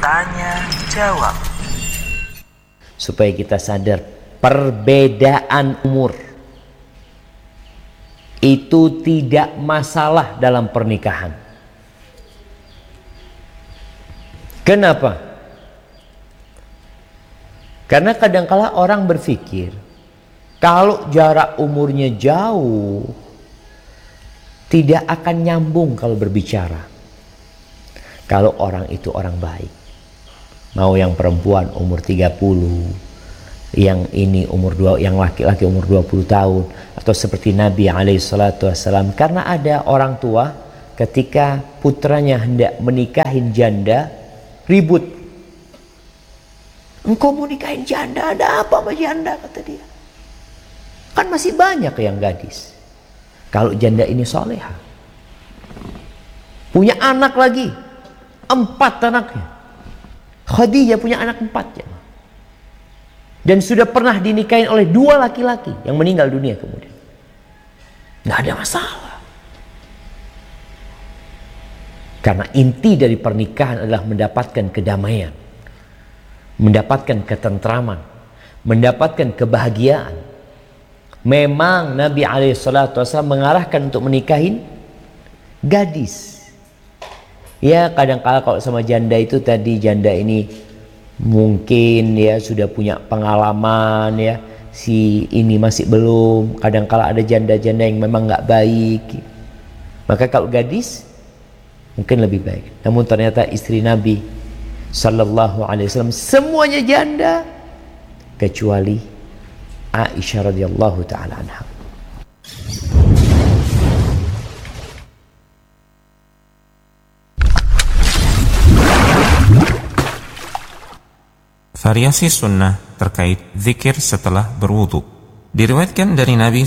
Tanya jawab. Supaya kita sadar perbedaan umur itu tidak masalah dalam pernikahan. Kenapa? Karena kadangkala orang berpikir kalau jarak umurnya jauh tidak akan nyambung kalau berbicara. Kalau orang itu orang baik, mau yang perempuan umur 30, yang ini yang laki-laki umur 20 tahun, atau seperti Nabi SAW, karena ada orang tua ketika putranya hendak menikahin janda ribut. Engkau mau nikahin janda, ada apa sama janda, kata dia. Kan masih banyak yang gadis. Kalau janda ini soleha, punya anak lagi 4 anaknya. Khadijah punya anak 4 ya. Dan sudah pernah dinikahin oleh 2 laki-laki yang meninggal dunia kemudian. Nggak ada masalah. Karena inti dari pernikahan adalah mendapatkan kedamaian, mendapatkan ketentraman, mendapatkan kebahagiaan. Memang Nabi SAW mengarahkan untuk menikahin gadis. Ya kadang-kala kalau sama janda itu tadi, janda ini mungkin ya sudah punya pengalaman ya, si ini masih belum. Kadang-kala ada janda-janda yang memang nggak baik. Maka kalau gadis mungkin lebih baik. Namun ternyata istri Nabi Sallallahu Alaihi Wasallam semuanya janda kecuali Aisyah radhiyallahu taala anha. Variasi sunnah terkait zikir setelah berwudu. Diriwayatkan dari Nabi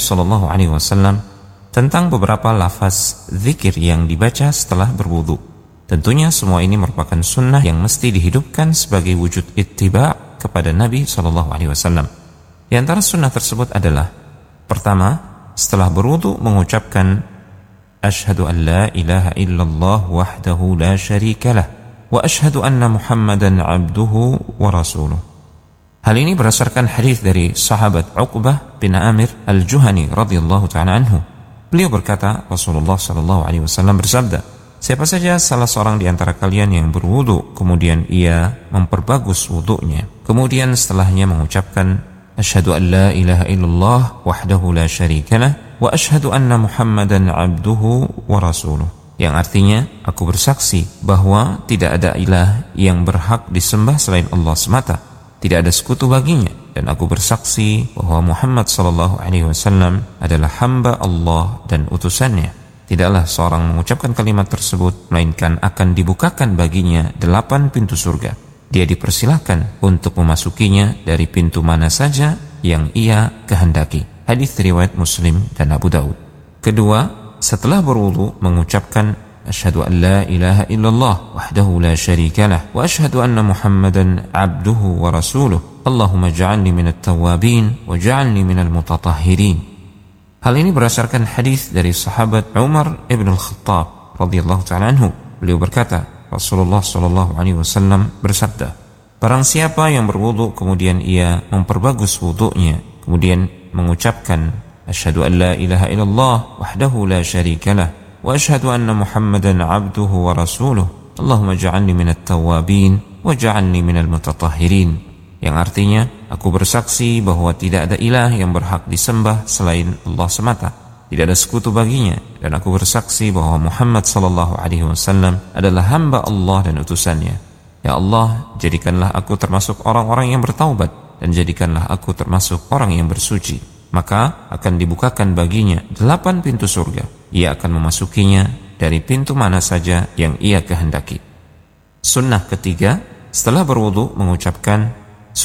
SAW tentang beberapa lafaz zikir yang dibaca setelah berwudu. Tentunya semua ini merupakan sunnah yang mesti dihidupkan sebagai wujud ittiba' kepada Nabi SAW. Di antara sunnah tersebut adalah: pertama, setelah berwudu mengucapkan Asyhadu an la ilaha illallah wahdahu la syarikalah wa asyhadu anna Muhammadan abduhu wa rasuluh. Hal ini berdasarkan hadis dari sahabat Uqbah bin Amir al-Juhani radhiyallahu ta'ala anhu. Beliau berkata, Rasulullah sallallahu alaihi wasallam bersabda, siapa saja salah seorang di antara kalian yang berwudu kemudian ia memperbagus wudunya, kemudian setelahnya mengucapkan asyhadu an la ilaha illallah wahdahu la syarikalah wa asyhadu anna Muhammadan abduhu wa rasuluh, yang artinya aku bersaksi bahwa tidak ada ilah yang berhak disembah selain Allah semata, tidak ada sekutu baginya, dan aku bersaksi bahwa Muhammad sallallahu alaihi wasallam adalah hamba Allah dan utusannya. Tidaklah seorang mengucapkan kalimat tersebut melainkan akan dibukakan baginya 8 pintu surga. Dia dipersilahkan untuk memasukinya dari pintu mana saja yang ia kehendaki. Hadis riwayat Muslim dan Abu Daud. Kedua, setelah berwudu mengucapkan asyhadu an la ilaha illallah wahdahu la syarikalah wa asyhadu anna Muhammadan abduhu wa rasuluh. Allahumma ja'alni minat tawwabin wa ja'alni minal mutatahhirin. Hal ini berdasarkan hadis dari sahabat Umar ibn al-Khattab radhiyallahu ta'ala anhu. Beliau berkata, Rasulullah sallallahu alaihi wasallam bersabda, barang siapa yang berwudu kemudian ia memperbagus wudunya, kemudian mengucapkan asyhadu an la ilaha illallah wahdahu la syarikalah wa asyhadu anna Muhammadan abduhu wa rasuluh. Allahumma ja'alni minat tawwabin wa ja'alni minal mutatahhirin, yang artinya aku bersaksi bahwa tidak ada ilah yang berhak disembah selain Allah semata, tidak ada sekutu baginya, dan aku bersaksi bahwa Muhammad sallallahu alaihi wasallam adalah hamba Allah dan utusannya. Ya Allah, jadikanlah aku termasuk orang-orang yang bertaubat, dan jadikanlah aku termasuk orang yang bersuci. Maka akan dibukakan baginya 8 pintu surga. Ia akan memasukinya dari pintu mana saja yang ia kehendaki. Sunnah ketiga, setelah berwudu mengucapkan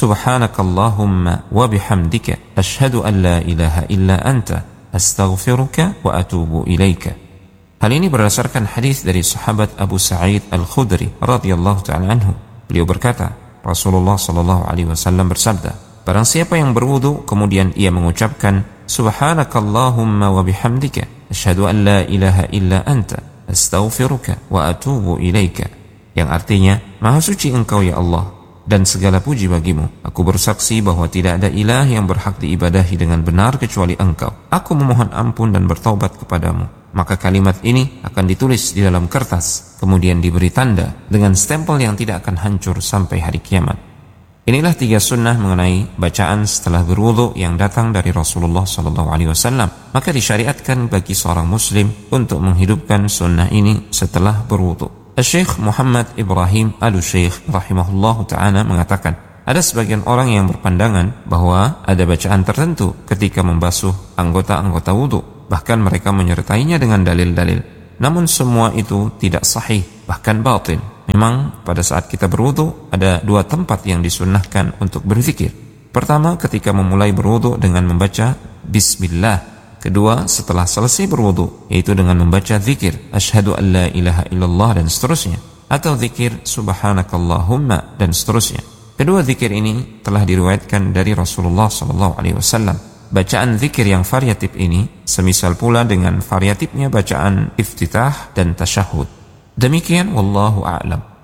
Subhanakallahumma wa bihamdika asyhadu an la ilaha illa anta astaghfiruka wa atubu ilaika. Hal ini berdasarkan hadis dari sahabat Abu Sa'id Al-Khudri radhiyallahu ta'ala anhu. Beliau berkata, Rasulullah sallallahu alaihi wasallam bersabda, barang siapa yang berwudu kemudian ia mengucapkan Subhanakallahumma wa bihamdika asyhadu an la ilaha illa anta astaghfiruka wa atubu ilaika, yang artinya, Maha suci Engkau ya Allah, dan segala puji bagimu. Aku bersaksi bahwa tidak ada ilah yang berhak diibadahi dengan benar kecuali Engkau. Aku memohon ampun dan bertaubat kepadamu. Maka kalimat ini akan ditulis di dalam kertas, kemudian diberi tanda dengan stempel yang tidak akan hancur sampai hari kiamat. Inilah 3 sunnah mengenai bacaan setelah berwudu yang datang dari Rasulullah SAW. Maka disyariatkan bagi seorang muslim untuk menghidupkan sunnah ini setelah berwudu. Syekh Muhammad Ibrahim Al-Syekh rahimahullahu ta'ala mengatakan, ada sebagian orang yang berpandangan bahwa ada bacaan tertentu ketika membasuh anggota-anggota wudu. Bahkan mereka menyertainya dengan dalil-dalil. Namun semua itu tidak sahih, bahkan batil. Memang pada saat kita berwudu ada 2 tempat yang disunnahkan untuk berzikir. Pertama, ketika memulai berwudu dengan membaca Bismillah. Kedua, setelah selesai berwudu, yaitu dengan membaca zikir Asyhadu an la ilaha illallah dan seterusnya, atau zikir Subhanakallahumma dan seterusnya. Kedua zikir ini telah diriwayatkan dari Rasulullah SAW. Bacaan zikir yang variatif ini semisal pula dengan variatifnya bacaan iftitah dan tasyahud. Demikian wallahu a'lam.